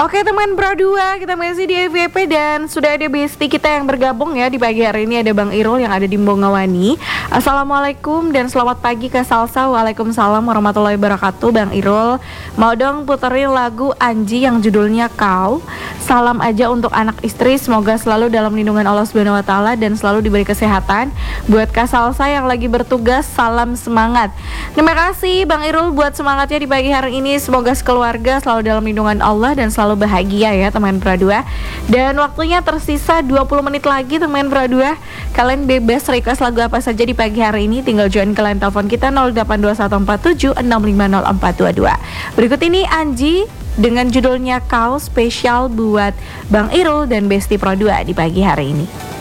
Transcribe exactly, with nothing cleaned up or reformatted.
Oke teman Pro dua, kita masih di F Y P dan sudah ada bestie kita yang bergabung ya di pagi hari ini. Ada Bang Irul yang ada di Bongawani. Assalamualaikum dan selamat pagi ke Salsa. Waalaikumsalam warahmatullahi wabarakatuh. Bang Irul, mau dong puterin lagu Anji yang judulnya Kau. Salam aja untuk anak istri, semoga selalu dalam lindungan Allah Subhanahu wa taala dan selalu diberi kesehatan. Buat Kak Salsa yang lagi bertugas, salam semangat. Terima kasih Bang Irul buat semangatnya di pagi hari ini. Semoga sekeluarga selalu dalam lindungan Allah dan selalu bahagia ya teman Pro dua. Dan waktunya tersisa dua puluh menit lagi teman Pro dua. Kalian bebas request lagu apa saja di pagi hari ini, tinggal join ke line telepon kita nol delapan dua satu empat tujuh enam lima nol empat dua dua. Berikut ini Anji dengan judulnya Kau, spesial buat Bang Irul dan Besti Pro dua di pagi hari ini.